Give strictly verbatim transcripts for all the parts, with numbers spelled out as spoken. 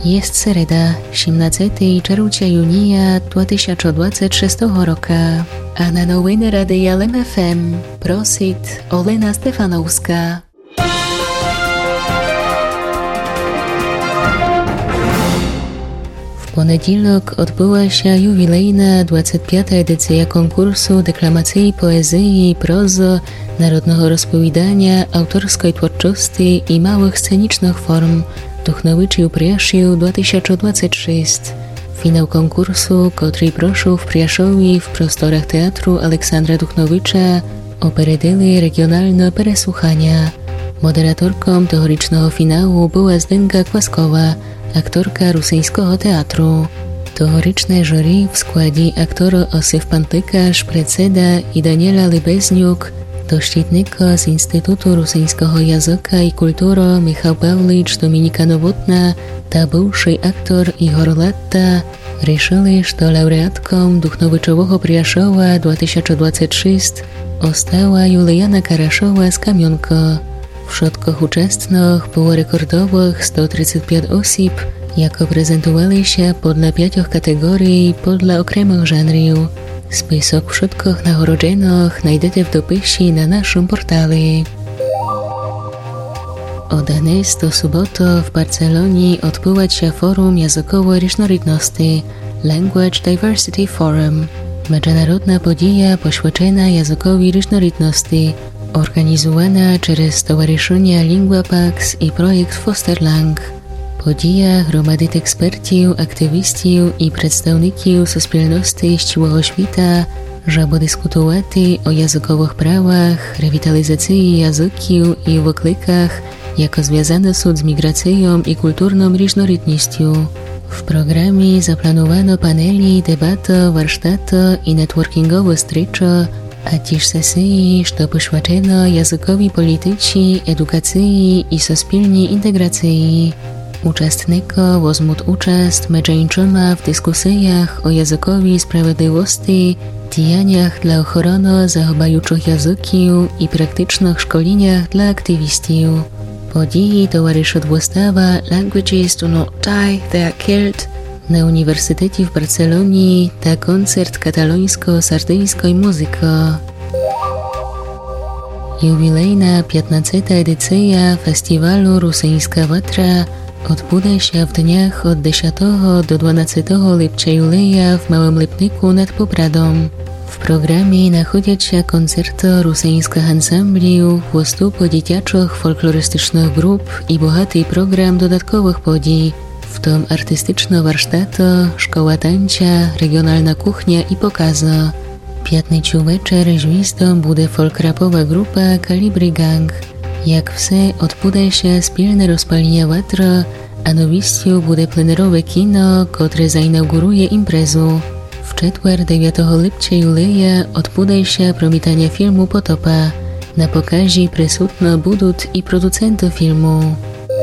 Jest sereda, siedemnastego czerwca junia dwa tysiące dwudziestego szóstego roku, a na nowiny Radia L M F M prosit Olena Stefanowska. W poniedziałek odbyła się jubilejna dwudziesta piąta edycja konkursu deklamacji poezji i prozy, narodnego rozpowiadania, autorskiej twórczości i małych scenicznych form Duchnowicz Priaszył dwa tysiące dwudziesty szósty. Finał konkursu, który proszył w Priaszowi w prostorach Teatru Aleksandra Duchnowicza, operydyli regionalne przesłuchania. Moderatorką tegorocznego finału była Zdenka Kwaskowa, aktorka rosyjskiego teatru. Tegoroczne jury w składzie aktora Osif Pantykarz, Predseda i Daniela Libezniuk, doszczytnika z Instytutu Rosyjskiego Języka i Kultury Michał Pawlicz, Dominika Nowotna, ta bywszy aktor Igor Latta, решили, że laureatką Duchnowiczowego Priaszowa dwa tysiące dwudziestego szóstego ostała Juliana Karaszowa z Kamionka. W środkach uczestnych było rekordowych sto trzydzieści pięć osób, jako prezentowali się podle pięciu kategorii podle okремих żanrów. Spisok w środkach nagrodzonych znajdziecie w dopisie na naszym portalu. Od dnes do soboty w Barcelonie odbywa się Forum Językowej Różnorodności Language Diversity Forum, międzynarodna podija poświęcona językowi różnorodności, organizowana przez Stowarzyszenie Lingua Pax i projekt Fosterlang. Podija gromadzi ekspertów, aktywistów i przedstawników suspільності z całego świata, żeby dyskutować o językowych prawach, rewitalizacji języków i wyklykach, jako związane są z migracją i kulturną różnorodnością. W programie zaplanowano paneli, debaty, warsztaty i networkingowe strycze, a też sesje, co poświęcono językowi polityki, edukacji i suspільnej integracji. Uczestnicy wezmą uczest między innymi w dyskusjach o językowej sprawiedliwości, działaniach dla ochrony zachowujących języków i praktycznych szkoleniach dla aktywistów. Podії towarzyszyć wystawa Languages do not die, they are killed na Uniwersytecie w Barcelonie, ta koncert katalońsko-sardyjskiej muzyki. Jubilejna piętnastą edycja festiwalu Rosyjska Watra odbędzie się w dniach od dziesiątego do dwunastego lipca juleja w Małym Lipniku nad Popradą. W programie znajdą się koncerty rosyjskich ansambli, występy dziecięcych folklorystycznych grup i bogaty program dodatkowych podii, w tym artystyczne warsztaty, szkoła tańca, regionalna kuchnia i pokazy. Piętniczy wieczór gwiazdą będzie folk-rapowa grupa Kalibri Gang. Jak wse odbędzie się wspólne rozpalenie watry, a nowością będzie plenerowe kino, które zainauguruje imprezę. W czwartek dziewiątego lipca juleja odbędzie się premierowanie filmu Potopa. Na pokazie przysutno będą i producenty filmu.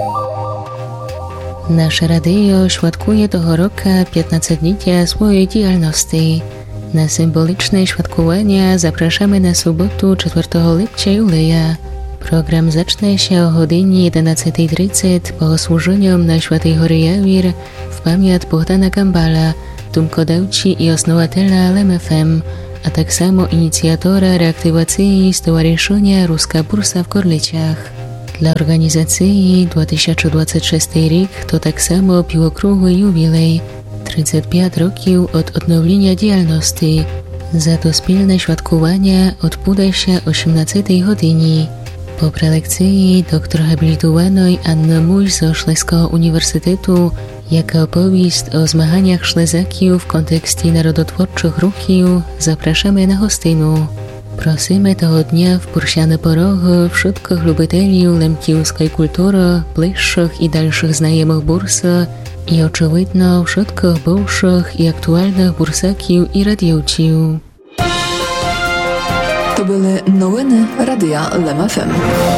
Nasze radio świadkuje tego roku piętnastolecie swojej działalności. Na symboliczne świadkowanie zapraszamy na sobotę czwartego lipca juleja. Program zacznie się o godzinie jedenastej trzydzieści bogosłużeniem na Świętej Hory Jawir w pamięć Bogdana Gambala, dumkodawcy i osnowateľa L M F M, a tak samo inicjatora reaktywacji Stowarzyszenia Ruska Bursa w Korliciach. Dla organizacji dwa tysiące dwudziesty szósty rok to tak samo piłokrągły jubilej, trzydzieści pięć roków od odnowienia działalności. Za to wspólne świadkowanie odbędzie się o osiemnastej godzinie. Po prelekcji doktor habilitowanej Anny Muś ze Śląskiego Uniwersytetu, jaka opowieść o zmaganiach Ślązaków w kontekście narodotwórczych ruchów, zapraszamy na hostynę. Prosimy tego dnia w Bursiane Porogy wszystkich lubicieli lemkijskiej kultury, bliższych i dalszych znajomych bursy i oczywiście wszystkich bywszych i aktualnych bursaków i radiowców. To były nowiny Radia L M F M.